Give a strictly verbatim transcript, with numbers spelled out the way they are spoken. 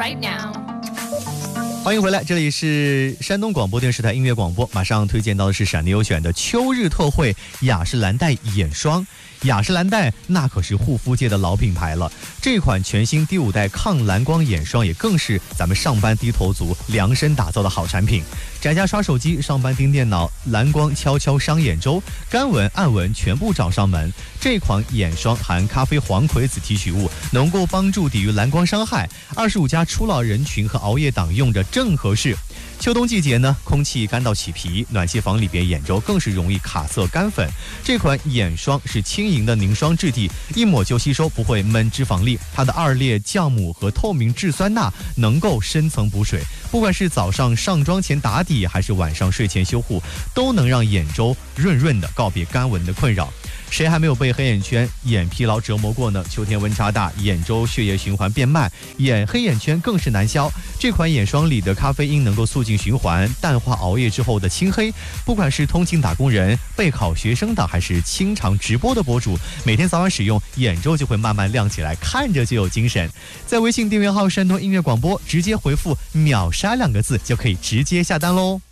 right now。 欢迎回来，这里是山东广播电视台音乐广播。马上推荐到的是闪电优选的秋日特惠雅诗兰黛眼霜。雅诗兰黛那可是护肤界的老品牌了，这款全新第五代抗蓝光眼霜也更是咱们上班低头族量身打造的好产品。宅家刷手机，上班盯电脑，蓝光悄悄伤眼周，干纹暗纹全部找上门。这款眼霜含咖啡黄葵子提取物，能够帮助抵御蓝光伤害，二十五加初老人群和熬夜党用着正合适。秋冬季节呢，空气干燥起皮，暖气房里边眼周更是容易卡色干粉。这款眼霜是轻盈的凝霜质地，一抹就吸收，不会闷脂肪粒。它的二裂酵母和透明质酸钠能够深层补水，不管是早上上妆前打底，还是晚上睡前修护，都能让眼周润润的告别干纹的困扰。谁还没有被黑眼圈、眼疲劳折磨过呢？秋天温差大，眼周血液循环变慢，眼黑眼圈更是难消。这款眼霜里的咖啡因能够促进循环，淡化熬夜之后的青黑。不管是通勤打工人、备考学生的，还是清场直播的博主，每天早晚使用，眼周就会慢慢亮起来，看着就有精神。在微信订阅号山东音乐广播，直接回复秒杀两个字就可以直接下单喽。